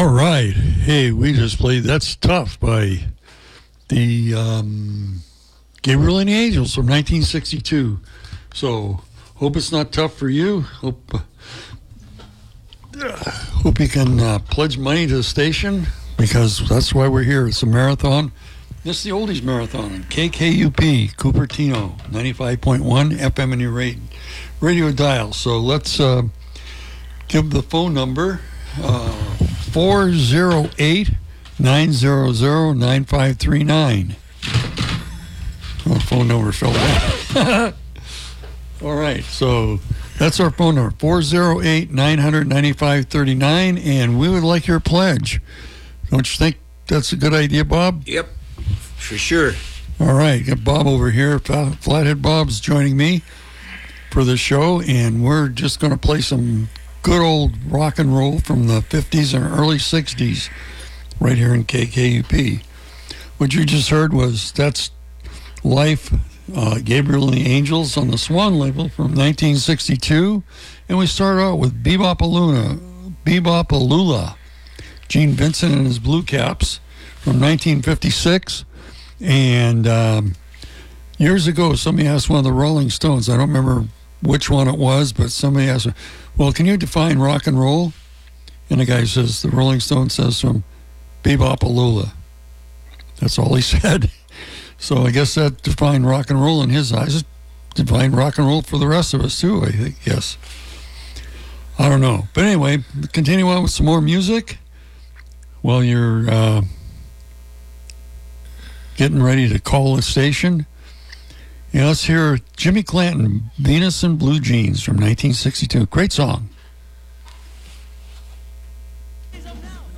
All right. Hey, we just played That's Tough by the Gabriel and the Angels from 1962. So, hope it's not tough for you. Hope you can pledge money to the station, because that's why we're here. It's a marathon. This is the Oldies Marathon. KKUP, Cupertino, 95.1 FM in your radio dial. So let's give the phone number, 408-900-9539. Oh, phone number fell down. All right, so that's our phone number, 408-900-9539, and we would like your pledge. Don't you think that's a good idea, Bob? Yep, for sure. All right, got Bob over here. Flathead Bob's joining me for the show, and we're just going to play some good old rock and roll from the 50s and early 60s right here in KKUP. What you just heard was That's Life, Gabriel and the Angels on the Swan label from 1962. And we start out with Bebop-A-Lula, Gene Vincent and his Blue Caps from 1956. And years ago, somebody asked one of the Rolling Stones, I don't remember which one it was, but somebody asked, well, can you define rock and roll? And the guy says, the Rolling Stone says from Bebop-A-Lula. That's all he said. So I guess that defined rock and roll in his eyes. It defined rock and roll for the rest of us too, I think, yes. I don't know. But anyway, continue on with some more music while you're getting ready to call the station. Yeah, let's hear Jimmy Clanton, Venus and Blue Jeans from 1962. Great song.